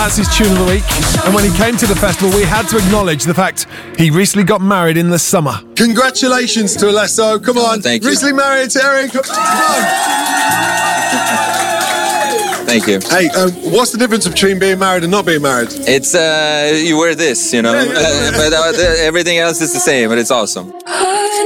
That's his tune of the week. And when he came to the festival, we had to acknowledge the fact he recently got married in the summer. Congratulations to Alesso. Come on. Thank you. Recently married to Eric. Come on. Thank you. Hey, what's the difference between being married and not being married? It's, you wear this, you know, but everything else is the same, but it's awesome.